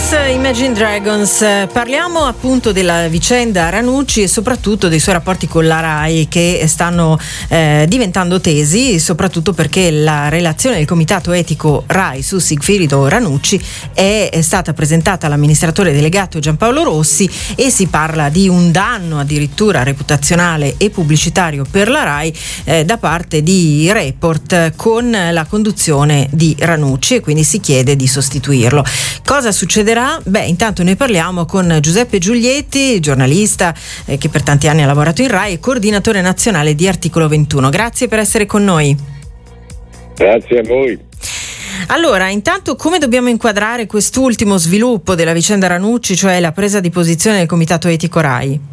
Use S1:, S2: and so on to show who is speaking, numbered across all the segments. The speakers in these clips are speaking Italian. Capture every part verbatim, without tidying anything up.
S1: Yes, Imagine Dragons. Parliamo appunto della vicenda Ranucci e soprattutto dei suoi rapporti con la RAI, che stanno eh, diventando tesi, soprattutto perché la relazione del comitato etico RAI su Sigfrido Ranucci è, è stata presentata all'amministratore delegato Giampaolo Rossi e si parla di un danno addirittura reputazionale e pubblicitario per la RAI eh, da parte di Report con la conduzione di Ranucci, e quindi si chiede di sostituirlo. Cosa succederà? Beh, intanto ne parliamo con Giuseppe Giulietti, giornalista eh, che per tanti anni ha lavorato in RAI e coordinatore nazionale di Articolo ventuno. Grazie per essere con noi.
S2: Grazie a voi.
S1: Allora, intanto come dobbiamo inquadrare quest'ultimo sviluppo della vicenda Ranucci, cioè la presa di posizione del comitato etico RAI?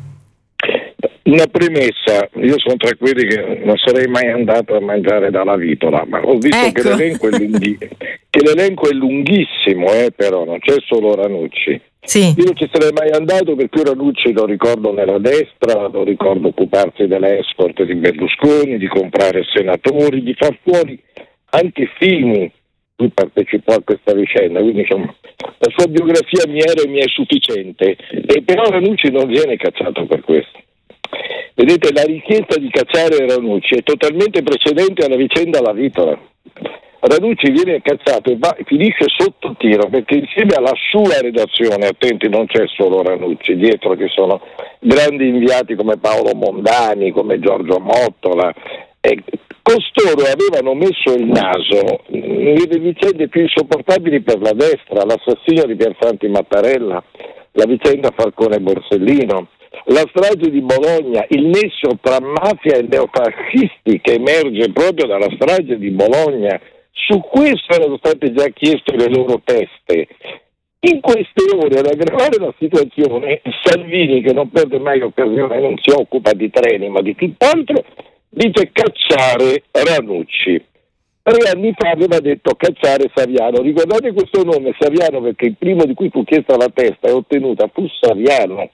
S2: Una premessa: io sono tra quelli che non sarei mai andato a mangiare dalla vitola, ma ho visto
S1: ecco.
S2: che, l'elenco è lunghi, che l'elenco è lunghissimo, eh, però non c'è solo Ranucci.
S1: Sì.
S2: Io non ci sarei mai andato perché Ranucci lo ricordo nella destra, lo ricordo occuparsi dell'escort di Berlusconi, di comprare senatori, di far fuori anche Fini. Lui partecipò a questa vicenda, quindi insomma, la sua biografia mi era e mi è sufficiente, e però Ranucci non viene cacciato per questo. Vedete, la richiesta di cacciare Ranucci è totalmente precedente alla vicenda La Vitola. Ranucci viene cacciato e va, finisce sotto tiro perché insieme alla sua redazione, attenti, non c'è solo Ranucci, dietro che sono grandi inviati come Paolo Mondani, come Giorgio Mottola, e costoro avevano messo il naso nelle vicende più insopportabili per la destra: l'assassinio di Piersanti Mattarella, la vicenda Falcone Borsellino, la strage di Bologna, il nesso tra mafia e neofascisti che emerge proprio dalla strage di Bologna. Su questo erano state già chieste le loro teste. In queste ore, ad aggravare la situazione, Salvini, che non perde mai occasione, non si occupa di treni ma di tutt'altro, dice cacciare Ranucci. Tre anni fa aveva detto cacciare Saviano. Ricordate questo nome, Saviano, perché il primo di cui fu chiesta la testa e ottenuta fu Saviano.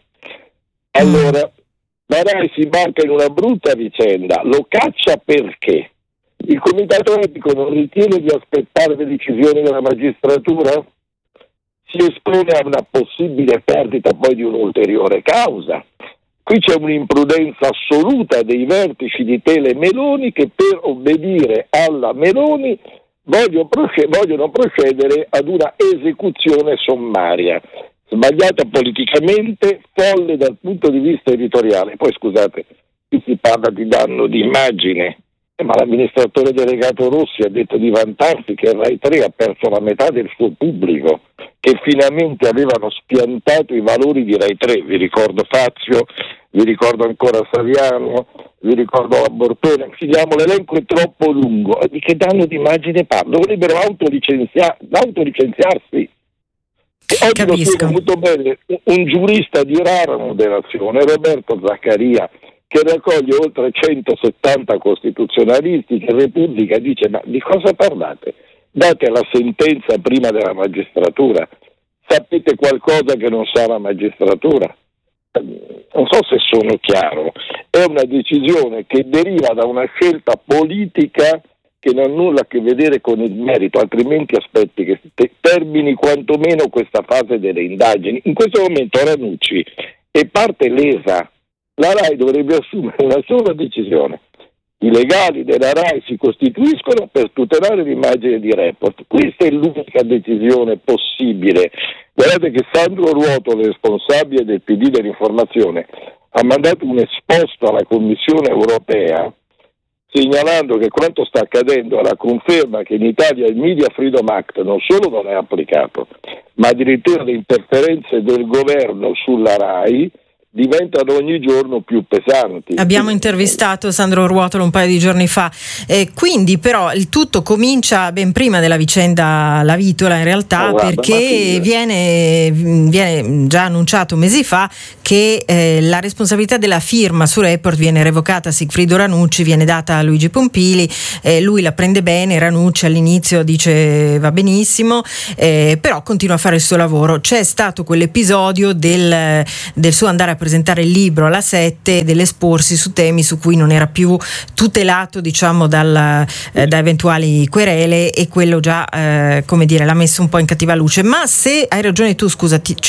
S2: Allora, la RAI si imbarca in una brutta vicenda. Lo caccia perché? Il comitato etico non ritiene di aspettare le decisioni della magistratura? Si espone a una possibile perdita poi di un'ulteriore causa. Qui c'è un'imprudenza assoluta dei vertici di Tele Meloni, che per obbedire alla Meloni vogliono procedere ad una esecuzione sommaria. Sbagliata politicamente, folle dal punto di vista editoriale. Poi scusate, qui si parla di danno di immagine, eh, ma l'amministratore delegato Rossi ha detto di vantarsi che Rai tre ha perso la metà del suo pubblico, che finalmente avevano spiantato i valori di Rai tre. Vi ricordo Fazio, vi ricordo ancora Saviano, vi ricordo la Bortone. Finiamo, l'elenco è troppo lungo. Di che danno di immagine parlo? Dovrebbero autolicenzia- autolicenziarsi. Oggi
S1: Capisco.
S2: lo spiega molto bene un giurista di rara moderazione, Roberto Zaccaria, che raccoglie oltre centosettanta costituzionalisti, che Repubblica dice: ma di cosa parlate? Date la sentenza prima della magistratura. Sapete qualcosa che non sa la magistratura? Non so se sono chiaro. È una decisione che deriva da una scelta politica che non ha nulla a che vedere con il merito, altrimenti aspetti che te- termini quantomeno questa fase delle indagini. In questo momento Ranucci è parte lesa. La RAI dovrebbe assumere una sola decisione: i legali della RAI si costituiscono per tutelare l'immagine di Report. Questa è l'unica decisione possibile. Guardate che Sandro Ruotolo, responsabile del P D dell'informazione, ha mandato un esposto alla Commissione europea segnalando che quanto sta accadendo è la conferma che in Italia il Media Freedom Act non solo non è applicato, ma addirittura le interferenze del governo sulla RAI diventano ogni giorno più pesanti.
S1: Abbiamo intervistato Sandro Ruotolo un paio di giorni fa, eh, quindi però il tutto comincia ben prima della vicenda La Vitola, in realtà, oh, guarda, perché viene, viene già annunciato mesi fa che eh, la responsabilità della firma su Report viene revocata a Sigfrido Ranucci, viene data a Luigi Pompili, eh, lui la prende bene. Ranucci all'inizio dice va benissimo, eh, però continua a fare il suo lavoro. C'è stato quell'episodio del, del suo andare a presentare il libro alla Sette, dell'esporsi su temi su cui non era più tutelato, diciamo, dal, eh, da eventuali querele, e quello già, eh, come dire, l'ha messo un po' in cattiva luce. Ma se hai ragione tu, scusa, ti,